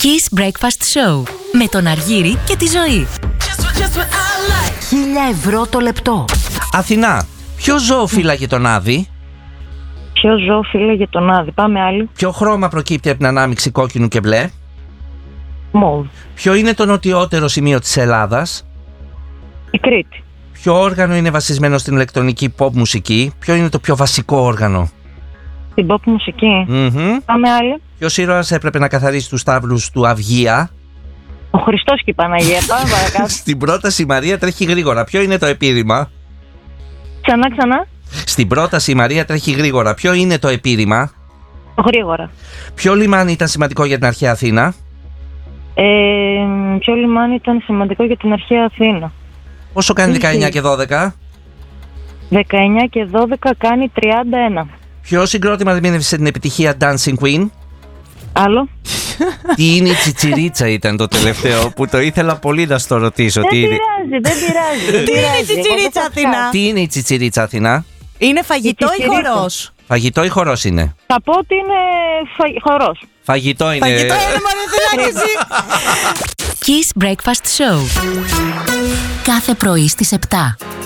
Kiss Breakfast Show με τον Αργύρη και τη Ζωή. 1.000 € το λεπτό. Αθηνά, ποιο ζώο φύλαγε τον Άδη? Ποιο ζώο φύλαγε τον Άδη? Πάμε άλλη. Ποιο χρώμα προκύπτει από την ανάμειξη κόκκινου και μπλε? Μόβ. Ποιο είναι το νοτιότερο σημείο της Ελλάδας? Η Κρήτη. Ποιο όργανο είναι βασισμένο στην ηλεκτρονική pop μουσική? Ποιο είναι το πιο βασικό όργανο? Την pop μουσική. Πάμε άλλη. Ποιος ήρωας έπρεπε να καθαρίσει τους τάβλους του Αυγία? Ο Χριστός και η Παναγία. Πάμε παρακάτω. Στην πρόταση η Μαρία τρέχει γρήγορα. Ποιο είναι το επίδημα? Ξανά. Στην πρόταση η Μαρία τρέχει γρήγορα. Ποιο είναι το επίδημα? Γρήγορα. Ποιο λιμάνι ήταν σημαντικό για την αρχαία Αθήνα? Ποιο λιμάνι ήταν σημαντικό για την αρχαία Αθήνα? Πόσο κάνει 19 και 12? 19 και 12 κάνει 31. Ποιο συγκρότημα δημιούργησε την επιτυχία Dancing Queen? Άλλο. Τι είναι η τσιτσιρίτσα ήταν το τελευταίο που το ήθελα πολύ να στο ρωτήσω. Δεν πειράζει. Τι είναι η τσιτσιρίτσα, Αθηνά? Τι είναι η τσιτσιρίτσα, Αθηνά? Είναι φαγητό ή χορός? Φαγητό ή χορός είναι? Θα πω ότι είναι χορός. Φαγητό είναι. Φαγητό είναι μόνο εσύ. Kiss Breakfast Show. Κάθε πρωί στις 7.